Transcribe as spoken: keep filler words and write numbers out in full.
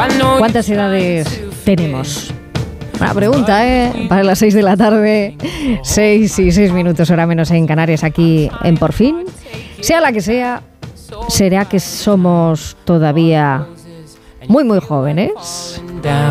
¿Cuántas edades tenemos? Una pregunta, ¿eh? Para las seis de la tarde, seis y seis minutos, hora menos en Canarias, aquí en Por Fin. Sea la que sea, ¿será que somos todavía muy, muy jóvenes?